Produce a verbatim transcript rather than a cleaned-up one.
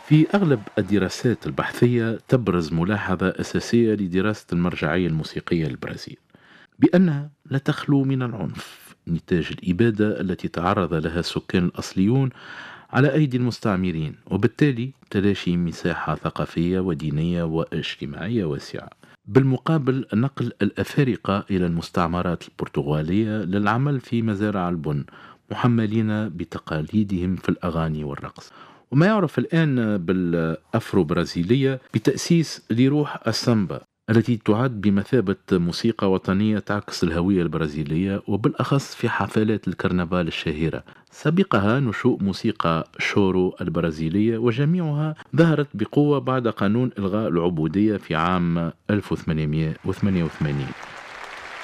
في أغلب الدراسات البحثية تبرز ملاحظة أساسية لدراسة المرجعية الموسيقية للبرازيل، بأنها لا تخلو من العنف، نتاج الإبادة التي تعرض لها السكان الأصليون على أيدي المستعمرين، وبالتالي تلاشي مساحة ثقافية ودينية واجتماعية واسعة. بالمقابل، نقل الأفارقة إلى المستعمرات البرتغالية للعمل في مزارع البن محملين بتقاليدهم في الأغاني والرقص، وما يعرف الآن بالأفرو برازيلية، بتأسيس لروح السامبا التي تعد بمثابة موسيقى وطنية تعكس الهوية البرازيلية، وبالأخص في حفلات الكرنفال الشهيرة. سبقها نشوء موسيقى شورو البرازيلية، وجميعها ظهرت بقوة بعد قانون إلغاء العبودية في عام ألف وثمانمئة وثمانية وثمانين.